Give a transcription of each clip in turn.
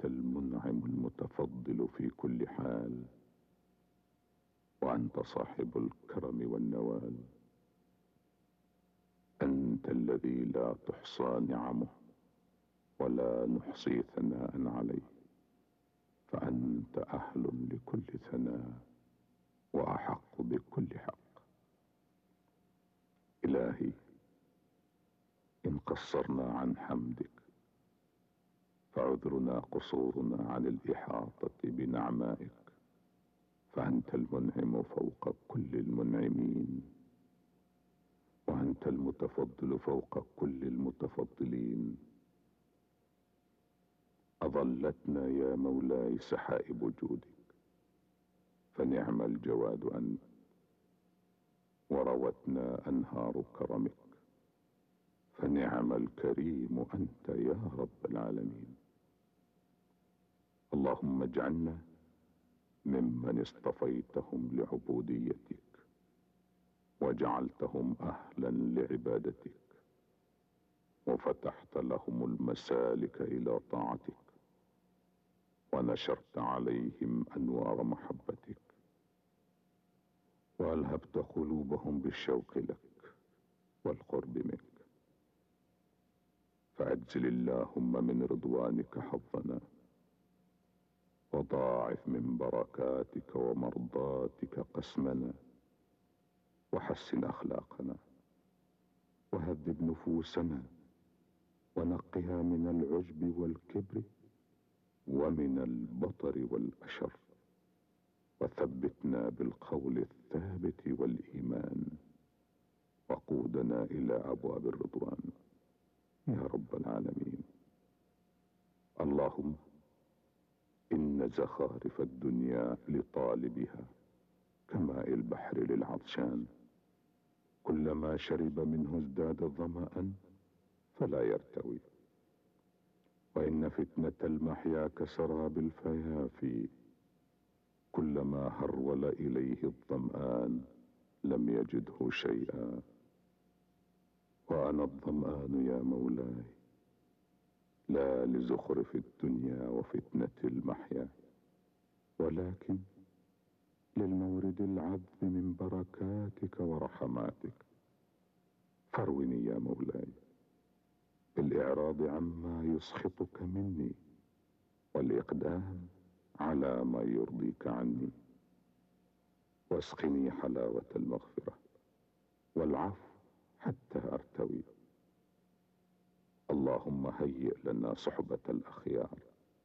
المنعم المتفضل في كل حال، وأنت صاحب الكرم والنوال. أنت الذي لا تحصى نعمه ولا نحصي ثناء عليه، فأنت أهل لكل ثناء وأحق بكل حق. إلهي، إن قصرنا عن حمدك فعذرنا قصورنا عن الإحاطة بنعمائك، فأنت المنعم فوق كل المنعمين، وأنت المتفضل فوق كل المتفضلين. أظلتنا يا مولاي سحائب جودك، فنعم الجواد أنت، وروتنا أنهار كرمك، فنعم الكريم أنت يا رب العالمين. اللهم اجعلنا ممن اصطفيتهم لعبوديتك وجعلتهم أهلا لعبادتك، وفتحت لهم المسالك إلى طاعتك، ونشرت عليهم أنوار محبتك، وألهبت قلوبهم بالشوق لك والقرب منك. فأجزل اللهم من رضوانك حظنا، وضاعف من بركاتك ومرضاتك قسمنا، وحسن أخلاقنا، وهذب نفوسنا، ونقها من العجب والكبر ومن البطر والأشر، وثبتنا بالقول الثابت والإيمان، وقودنا إلى أبواب الرضوان يا رب العالمين. اللهم إن زخارف الدنيا لطالبها كماء البحر للعطشان، كلما شرب منه ازداد ظمأ فلا يرتوي. وإن فتنة المحيا كسراب الفيافي، كلما هرول إليه الظمآن لم يجده شيئا. وأنا الظمآن يا مولاي، لا لزخرف الدنيا وفتنة المحيا، ولكن للمورد العذب من بركاتك ورحماتك. فاروِني يا مولاي بالإعراض عما يسخطك مني، والإقدام على ما يرضيك عني، واسقني حلاوة المغفرة والعفو حتى أرتوي. اللهم هيئ لنا صحبة الأخيار،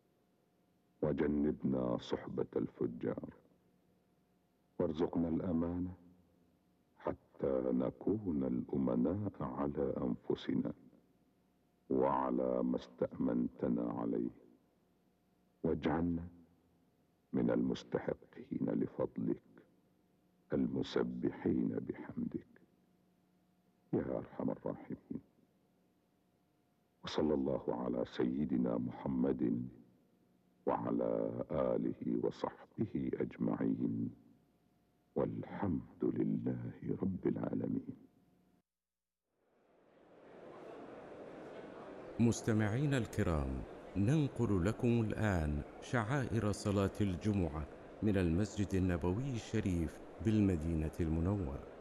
وجنبنا صحبة الفجار، وارزقنا الأمانة حتى نكون الأمناء على أنفسنا وعلى ما استأمنتنا عليه، واجعلنا من المستحقين لفضلك المسبحين بحمدك يا أرحم الراحمين. وصلى الله على سيدنا محمد وعلى آله وصحبه أجمعين، والحمد لله رب العالمين. مستمعين الكرام، ننقل لكم الآن شعائر صلاة الجمعة من المسجد النبوي الشريف بالمدينة المنورة.